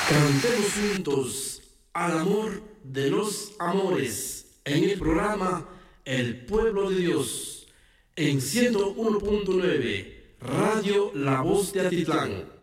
Cantemos juntos al amor de los amores en el programa El Pueblo de Dios en 101.9 Radio La Voz de Atitlán.